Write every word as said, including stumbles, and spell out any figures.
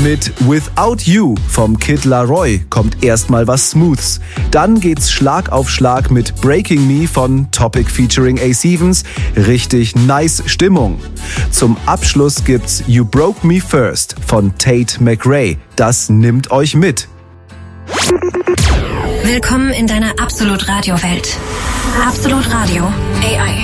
Mit Without You vom Kid Laroi kommt erstmal was Smooths. Dann geht's Schlag auf Schlag mit Breaking Me von Topic featuring A Stevens. Richtig nice Stimmung. Zum Abschluss gibt's You Broke Me First von Tate McRae. Das nimmt euch mit. Willkommen in deiner Absolut Radio Welt. Absolut Radio A I.